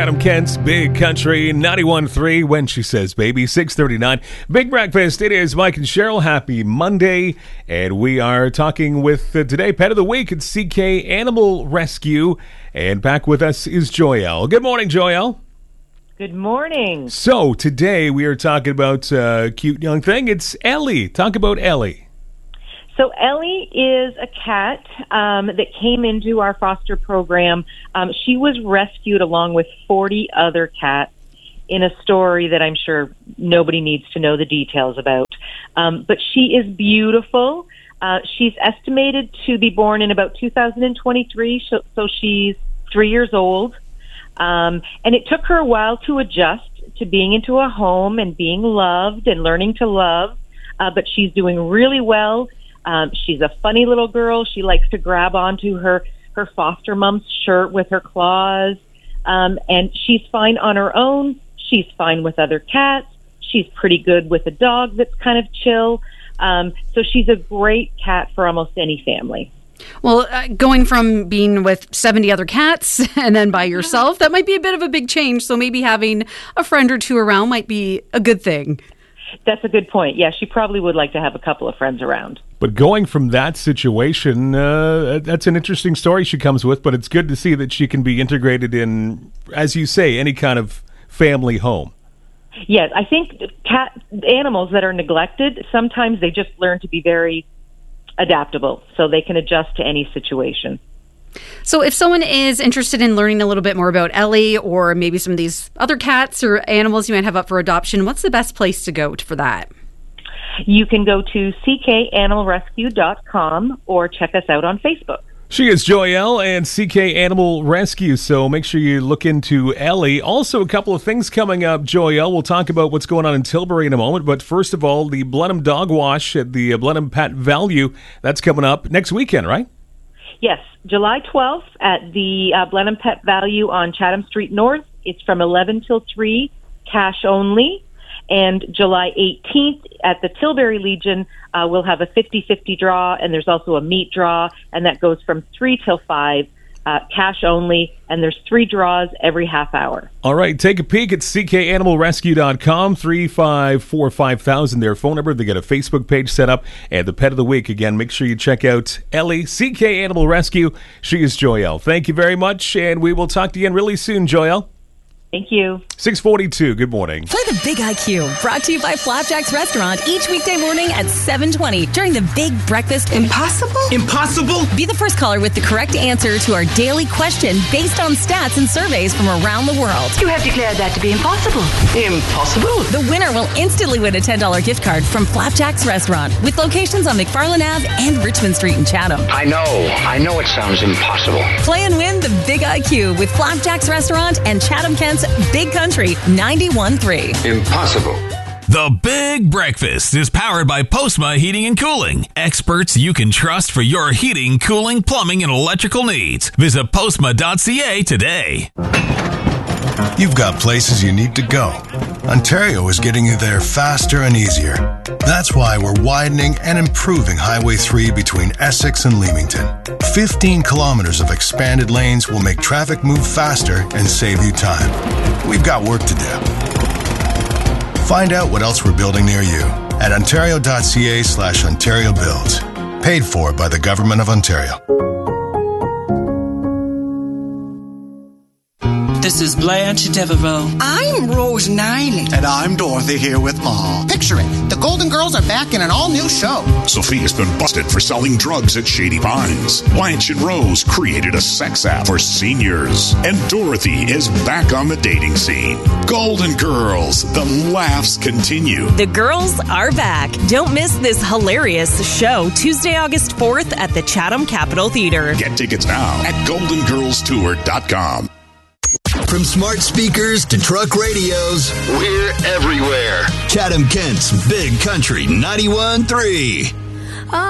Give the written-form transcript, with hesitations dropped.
Adam Kent's Big Country 91.3 When She Says Baby, 6:39. Big Breakfast. It is Mike and Cheryl. Happy Monday. And we are talking with today, Pet of the Week at CK Animal Rescue. And back with us is Joyelle. Good morning, Joyelle. Good morning. So today we are talking about a cute young thing. It's Ellie. Talk about Ellie. So Ellie is a cat that came into our foster program. She was rescued along with 40 other cats in a story that I'm sure nobody needs to know the details about. But she is beautiful. She's estimated to be born in about 2023, so she's 3 years old. And it took her a while to adjust to being into a home and being loved and learning to love, but she's doing really well. She's a funny little girl. She likes to grab onto her foster mom's shirt with her claws. And she's fine on her own. She's fine with other cats. She's pretty good with a dog that's kind of chill. So she's a great cat for almost any family. Well, going from being with 70 other cats and then by yourself, that might be a bit of a big change. So maybe having a friend or two around might be a good thing. That's a good point. Yeah, she probably would like to have a couple of friends around. But going from that situation, that's an interesting story she comes with, but it's good to see that she can be integrated in, as you say, any kind of family home. Yes, I think animals that are neglected, sometimes they just learn to be very adaptable, so they can adjust to any situation. So if someone is interested in learning a little bit more about Ellie or maybe some of these other cats or animals you might have up for adoption, what's the best place to go for that? You can go to ckanimalrescue.com or check us out on Facebook. She is Joyelle and CK Animal Rescue, so make sure you look into Ellie. Also, a couple of things coming up, Joyelle. We'll talk about what's going on in Tilbury in a moment, but first of all, the Blenheim Dog Wash at the Blenheim Pet Value, that's coming up next weekend, right? Yes, July 12th at the Blenheim Pet Value on Chatham Street North. It's from 11 till 3, cash only. And July 18th at the Tilbury Legion, we'll have a 50-50 draw, and there's also a meat draw, and that goes from 3 till 5, cash only, and there's 3 draws every half hour. All right, take a peek at ckanimalrescue.com, 3545000, their phone number. They got a Facebook page set up, and the Pet of the Week. Again, make sure you check out Ellie, CK Animal Rescue. She is Joyelle. Thank you very much, and we will talk to you again really soon, Joyelle. Thank you. 6:42, good morning. Play the Big IQ, brought to you by Flapjack's Restaurant each weekday morning at 7:20 during the Big Breakfast. Impossible? Impossible? Be the first caller with the correct answer to our daily question based on stats and surveys from around the world. You have declared that to be impossible. Impossible? The winner will instantly win a $10 gift card from Flapjack's Restaurant with locations on McFarland Ave and Richmond Street in Chatham. I know it sounds impossible. Play and win the Big IQ with Flapjack's Restaurant and Chatham Kent's Big Country 91.3. Impossible. The Big Breakfast is powered by Postma Heating and Cooling. Experts you can trust for your heating, cooling, plumbing, and electrical needs. Visit postma.ca today. You've got places you need to go. Ontario is getting you there faster and easier. That's why we're widening and improving Highway 3 between Essex and Leamington. 15 kilometers of expanded lanes will make traffic move faster and save you time. We've got work to do. Find out what else we're building near you at ontario.ca/Ontario Builds. Paid for by the Government of Ontario. This is Blanche Devereaux. I'm Rose Niley. And I'm Dorothy here with Ma. Picture it. The Golden Girls are back in an all-new show. Sophia's been busted for selling drugs at Shady Pines. Blanche and Rose created a sex app for seniors. And Dorothy is back on the dating scene. Golden Girls. The laughs continue. The girls are back. Don't miss this hilarious show Tuesday, August 4th at the Chatham Capitol Theatre. Get tickets now at goldengirlstour.com. From smart speakers to truck radios, we're everywhere. Chatham Kent's Big Country 91.3.